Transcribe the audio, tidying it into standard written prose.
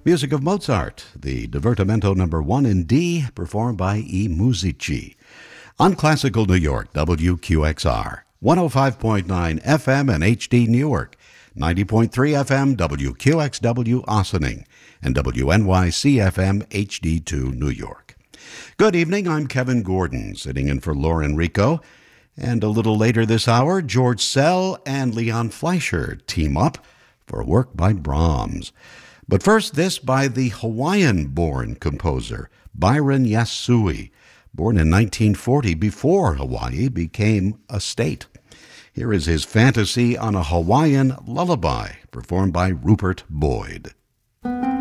Music of Mozart, the Divertimento number 1 in D, performed by I Musici. On Classical New York, WQXR, 105.9 FM and HD Newark, 90.3 FM WQXW Ossining, and WNYC FM HD2 New York. Good evening, I'm Kevin Gordon, sitting in for Lauren Rico. And a little later this hour, George Szell and Leon Fleischer team up for a work by Brahms. But first, this by the Hawaiian-born composer, Byron Yasui, born in 1940 before Hawaii became a state. Here is his fantasy on a Hawaiian lullaby, performed by Rupert Boyd.